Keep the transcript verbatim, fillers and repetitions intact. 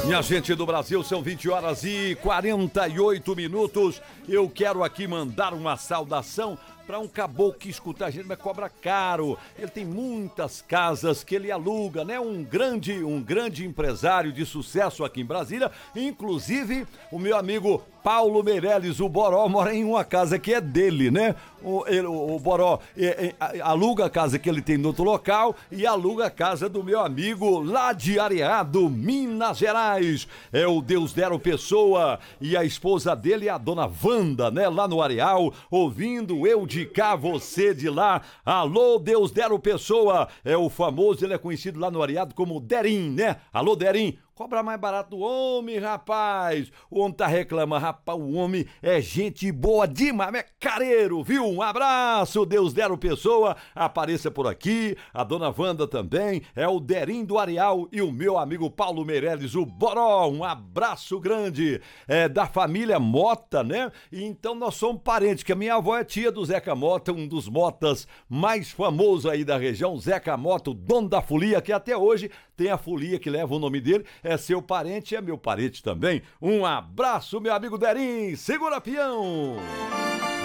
Minha gente do Brasil, são vinte horas e quarenta e oito minutos. Eu quero aqui mandar uma saudação para um caboclo que escuta a gente, mas cobra caro. Ele tem muitas casas que ele aluga, né? Um grande, um grande empresário de sucesso aqui em Brasília. Inclusive, o meu amigo Paulo Meirelles, o Boró, mora em uma casa que é dele, né? O, ele, o, o Boró é, é, aluga a casa que ele tem no outro local e aluga a casa do meu amigo lá de Areado, Minas Gerais. É o Deus Dero Pessoa e a esposa dele é a dona Wanda, né? Lá no Areal, ouvindo eu de cá, você de lá. Alô, Deus Dero Pessoa. É o famoso, ele é conhecido lá no Areado como Derim, né? Alô, Derim. Cobra mais barato do homem, rapaz. O homem tá reclamando, rapaz, o homem é gente boa demais, é careiro, viu? Um abraço, Deus Dero Pessoa, apareça por aqui, a dona Wanda também, é o Derim do Areal e o meu amigo Paulo Meirelles, o Boró, um abraço grande, é da família Mota, né? E então nós somos parentes, que a minha avó é tia do Zeca Mota, um dos motas mais famosos aí da região, Zeca Mota, o dono da folia, que até hoje tem a folia que leva o nome dele, é seu parente, é meu parente também. Um abraço, meu amigo Derim, segura peão!